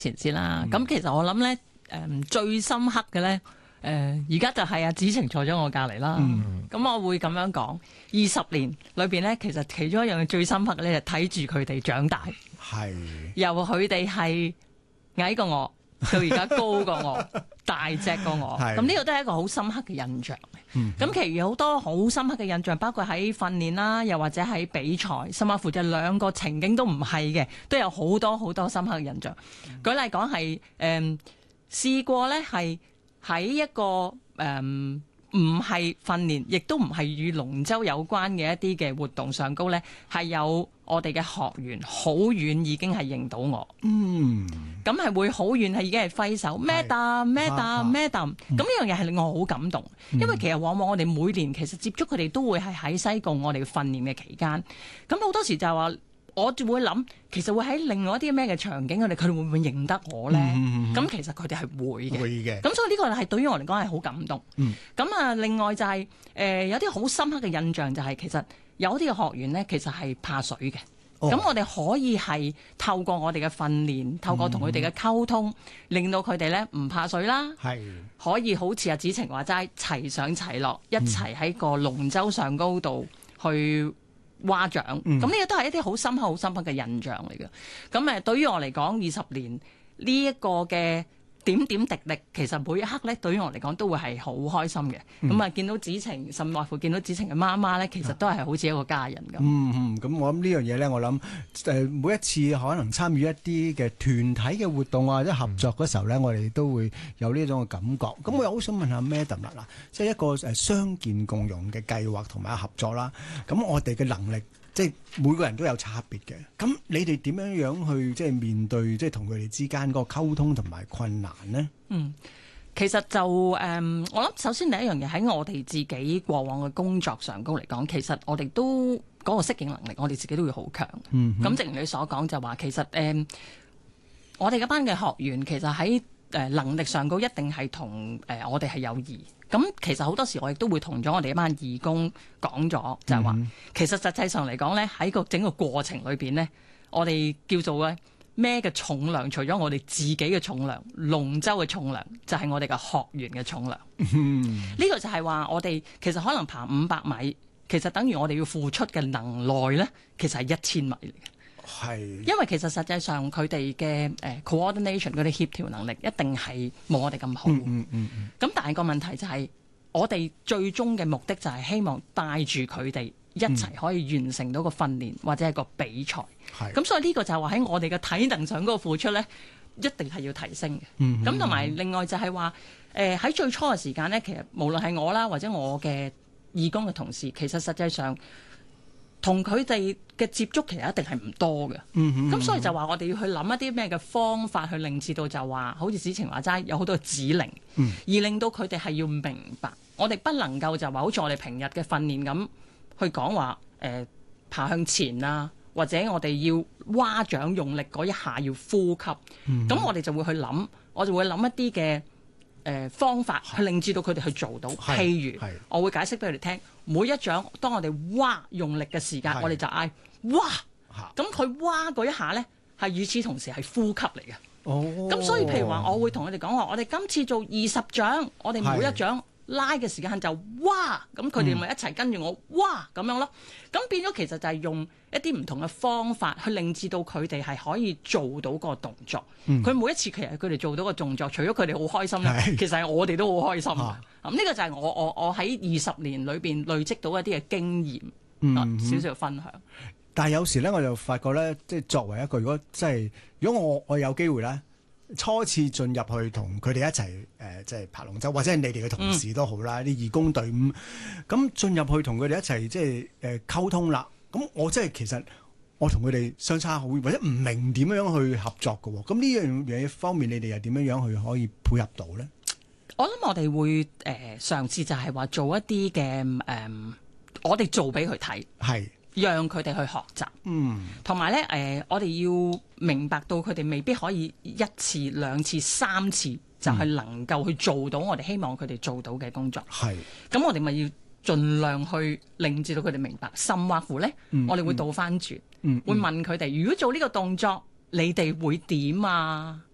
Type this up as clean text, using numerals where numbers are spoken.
前先啦。咁其實我諗咧，最深刻嘅咧，而家就係阿子晴坐咗我隔離啦。咁我會咁樣講，20年裏邊咧，其實其中一樣最深刻嘅咧，就睇住佢哋長大。係由佢哋係矮過我，到而家高過我，大隻過我。咁呢個都係一個好深刻嘅印象。咁其餘好多好深刻嘅印象，包括喺訓練啦，又或者喺比賽，甚至乎就兩個情景都唔係嘅，都有好多好多深刻嘅印象。舉例講係試過咧，係喺一個唔係訓練，亦都唔係與龍舟有關嘅一啲嘅活動上高咧，係有我哋嘅學員好遠已經係認到我。咁係會好遠係已經係揮手 Madam。咁呢樣嘢係令我好感動，因為其實往往我哋每年其實接觸佢哋都會係喺西貢我哋嘅訓練嘅期間。咁好多時就係話，我就會諗，其實會喺另外一啲咩嘅場景，佢哋會唔會認得我咧？咁其實佢哋係會嘅。咁所以呢個係對於我嚟講係好感動。咁另外就係有啲好深刻嘅印象，就係其實有啲嘅學員咧，其實係怕水嘅。咁我哋可以係透過我哋嘅訓練，透過同佢哋嘅溝通，令到佢哋咧唔怕水啦。可以好似阿子晴話齋，齊上齊落，一齊喺個龍舟上高度去劃槳。咁呢個都係一啲好深刻、好深刻嘅印象嚟嘅。咁對於我嚟講，20年呢一個嘅點點滴滴，其實每一刻咧，對於我嚟講都會係好開心嘅。咁見到子晴，甚至乎見到子晴嘅媽媽咧，其實都係好似一個家人咁。 咁我諗呢樣嘢咧，我諗每一次可能參與一啲嘅團體嘅活動或者合作嗰時候咧，我哋都會有呢種嘅感覺。咁我又好想問下 Madam 啦，即係一個傷健共融嘅計劃同埋合作啦。咁我哋嘅能力，即係每個人都有差別嘅，咁你哋點樣去即係面對即係同佢哋之間嗰個溝通同埋困難呢？ 其實就我諗首先第一樣嘢喺我哋自己過往嘅工作上高嚟講，其實我哋都嗰個適應能力，我哋自己都會好強。咁正如你所講就話，其實我哋嗰班嘅學員其實喺能力上高一定係同我哋係有異。咁其實好多時我亦都會同咗我哋一班義工講咗，就係話其實實際上嚟講咧，喺個整個過程裏邊咧，我哋叫做咧孭嘅重量，除咗我哋自己嘅重量，龍舟嘅重量就係我哋嘅學員嘅重量。呢個就係話我哋其實可能爬500米，其實等於我哋要付出嘅能耐咧，其實係1000米嚟嘅。因為其實實際上佢哋嘅coordination 嗰啲協調能力一定係冇我哋咁好。咁但係個問題就係，我哋最終嘅目的就係希望帶住佢哋一齊可以完成到個訓練或者係個比賽。咁所以呢個就係話喺我哋嘅體能上嗰個付出咧，一定係要提升嘅。咁同埋另外就係話喺最初嘅時間咧，其實無論係我啦或者我嘅義工嘅同事，其實實際上同佢哋嘅接觸其實一定係唔多嘅。咁所以就話我哋要去諗一啲咩嘅方法去令至到就話好似子晴話齋有好多指令，而令到佢哋係要明白，我哋不能夠就話好似我哋平日嘅訓練咁去講話爬向前啊，或者我哋要劃槳用力嗰一下要呼吸。咁我哋就會去諗，我就會諗一啲嘅方法去令至到佢哋去做到。譬如我會解釋俾佢哋聽，每一槳當我哋劃用力嘅時間，我哋就嗌劃。咁佢劃嗰一下咧，係與此同時係呼吸嚟嘅。咁所以譬如話，我會同佢哋講話，我哋今次做20槳，我哋每一槳拉嘅時間就劃，咁佢哋咪一齊跟住我劃咁樣咯。咁變咗其實就係用一啲唔同嘅方法去令至到佢哋係可以做到個動作。佢每一次其實佢哋做到個動作，除咗佢哋好開心咧，其實係我哋都好開心。咁呢個就係我喺20年裏邊累積到一啲嘅經驗，少少分享。 但係有時咧，我就發覺咧，即係作為一個如果我有機會咧，初次進入去同佢哋一齊即係爬龍舟，或者係你哋嘅同事都好啦，啲義工隊伍咁進入去同佢哋一齊即係溝通啦。咁我即係其實我同佢哋相差好遠，或者唔明點樣去合作嘅喎。咁呢樣嘢方面，你哋又點樣去可以配合到咧？ 我諗我哋會嘗試就係話做一啲嘅我哋做俾佢睇，讓佢哋去學習。同埋咧我哋要明白到佢哋未必可以1次、2次、3次就係能夠去做到我哋希望佢哋做到嘅工作。咁我哋咪要盡量去令至到佢哋明白，甚或乎咧，我哋會倒翻轉，會問佢哋：如果做呢個動作，你哋會點啊？